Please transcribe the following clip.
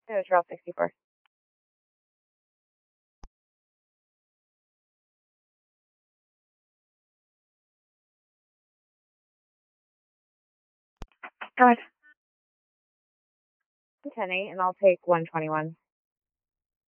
No, Trail 64. Go ahead. 10-8, and I'll take 121.